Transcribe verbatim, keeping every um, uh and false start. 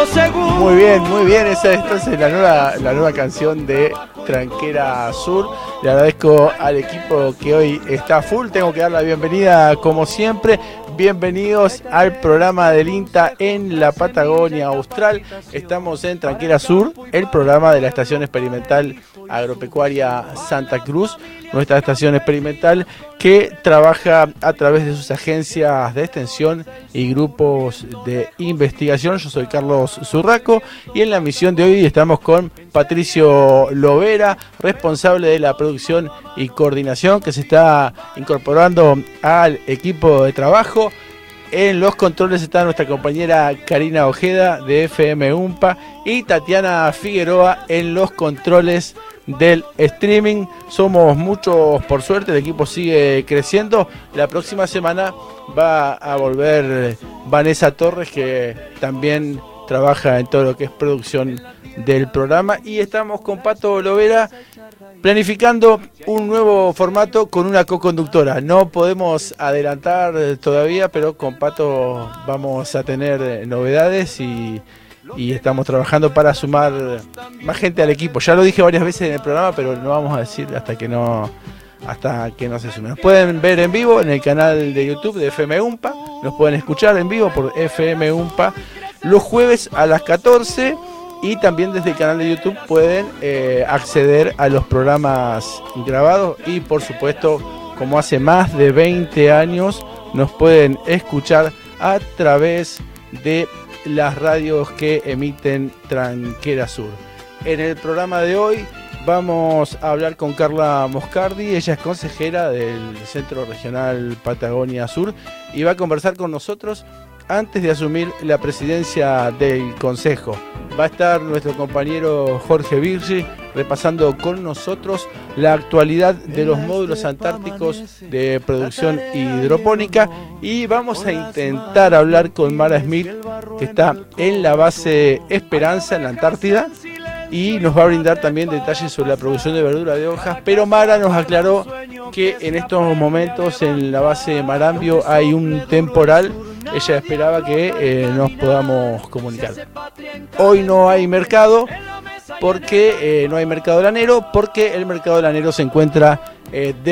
Todo seguro. Muy bien, muy bien. Esa es entonces la nueva, la nueva canción de Tranquera Sur. Le agradezco al equipo que hoy está full. Tengo que dar la bienvenida como siempre. Bienvenidos al programa del INTA en la Patagonia Austral. Estamos en Tranquera Sur, el programa de la Estación Experimental Agropecuaria Santa Cruz, nuestra estación experimental que trabaja a través de sus agencias de extensión y grupos de investigación. Yo soy Carlos Zurraco y en la misión de hoy estamos con Patricio Lovera, responsable de la producción y coordinación, que se está incorporando al equipo de trabajo. En los controles está nuestra compañera Karina Ojeda de F M UMPA y Tatiana Figueroa en los controles del streaming. Somos muchos, por suerte, el equipo sigue creciendo. La próxima semana va a volver Vanessa Torres, que también trabaja en todo lo que es producción del programa, y estamos con Pato Lovera planificando un nuevo formato con una co-conductora. No podemos adelantar todavía, pero con Pato vamos a tener novedades y, y estamos trabajando para sumar más gente al equipo. Ya lo dije varias veces en el programa, pero no vamos a decir hasta que no hasta que no se sume. Nos pueden ver en vivo en el canal de YouTube de F M UMPA, nos pueden escuchar en vivo por F M UMPA los jueves a las catorce. Y también desde el canal de YouTube pueden eh, acceder a los programas grabados y, por supuesto, como hace más de veinte años, nos pueden escuchar a través de las radios que emiten Tranquera Sur. En el programa de hoy vamos a hablar con Carla Moscardi. Ella es consejera del Centro Regional Patagonia Sur y va a conversar con nosotros antes de asumir la presidencia del Consejo. Va a estar nuestro compañero Jorge Virgi repasando con nosotros la actualidad de los módulos antárticos de producción hidropónica, y vamos a intentar hablar con Mara Smith, que está en la base Esperanza en la Antártida, y nos va a brindar también detalles sobre la producción de verdura de hojas. Pero Mara nos aclaró que en estos momentos en la base Marambio hay un temporal. Ella esperaba que eh, nos podamos comunicar. Hoy no hay mercado, porque eh, no hay mercado lanero, porque el mercado lanero se encuentra eh, de